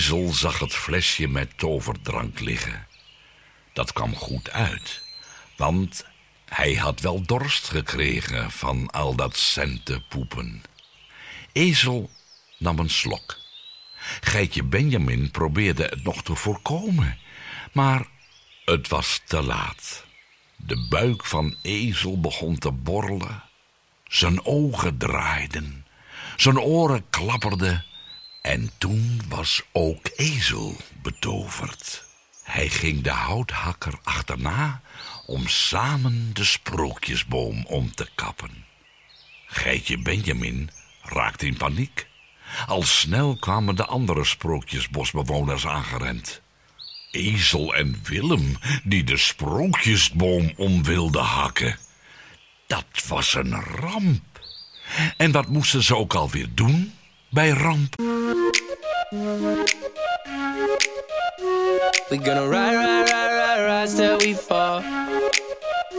Ezel zag het flesje met toverdrank liggen. Dat kwam goed uit, want hij had wel dorst gekregen van al dat centenpoepen. Ezel nam een slok. Geitje Benjamin probeerde het nog te voorkomen, maar het was te laat. De buik van Ezel begon te borrelen. Zijn ogen draaiden, zijn oren klapperden en toen was ook Ezel betoverd. Hij ging de houthakker achterna om samen de sprookjesboom om te kappen. Geitje Benjamin raakte in paniek. Al snel kwamen de andere sprookjesbosbewoners aangerend. Ezel en Willem die de sprookjesboom om wilden hakken. Dat was een ramp. En wat moesten ze ook alweer doen bij ramp? We gonna ride, ride, ride, ride, ride till we fall.